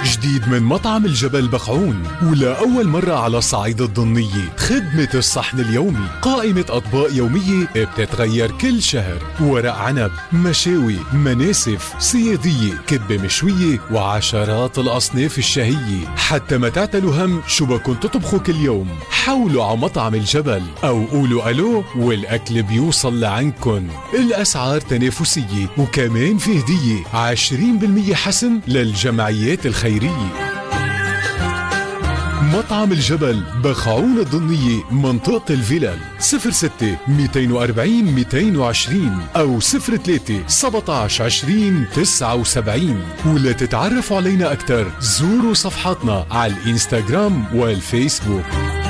جديد من مطعم الجبل بقعون، ولأول مرة على الصعيد الضمنية خدمة الصحن اليومي، قائمة أطباق يومية بتتغير كل شهر، ورق عنب، مشاوي، مناسف، صيادية، كبة مشوية، وعشرات الأصناف الشهية. حتى ما تعتلوا هم شو بكن تطبخوا كل يوم، حولوا على مطعم الجبل أو قولوا ألو والأكل بيوصل لعندكن. الأسعار تنافسية، وكمان في هدية 20% حسن للجمعيات الخيرية. مطعم الجبل بقعون الضمنية، منطقة الفلل. 06 240 220 أو 03 17 20 79. ولا تتعرفوا علينا أكتر زوروا صفحاتنا على الإنستغرام والفيسبوك.